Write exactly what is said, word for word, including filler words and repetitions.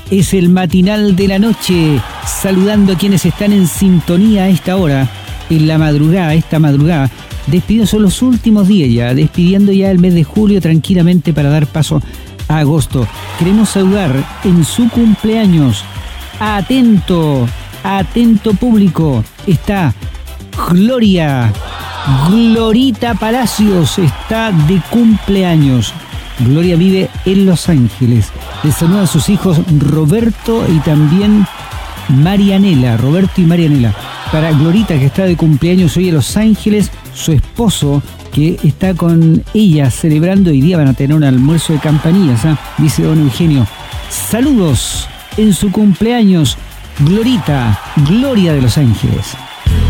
Es el matinal de la noche, saludando a quienes están en sintonía a esta hora, en la madrugada, esta madrugada. Despidiendo son los últimos días ya, despidiendo ya el mes de julio tranquilamente para dar paso a agosto. Queremos saludar en su cumpleaños. Atento, atento público, está Gloria, Glorita Palacios está de cumpleaños. Gloria vive en Los Ángeles. Les saludan a sus hijos Roberto y también Marianela, Roberto y Marianela. Para Glorita, que está de cumpleaños hoy en Los Ángeles, su esposo, que está con ella celebrando, hoy día van a tener un almuerzo de campanillas, ¿eh? Dice don Eugenio. Saludos en su cumpleaños, Glorita, Gloria de Los Ángeles.